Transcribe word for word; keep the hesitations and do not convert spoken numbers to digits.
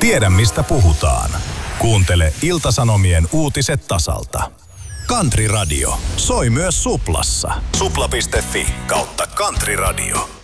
Tiedä mistä puhutaan. Kuuntele Ilta-Sanomien uutiset tasalta. Country Radio soi myös Suplassa. Supla piste fi kautta Country Radio.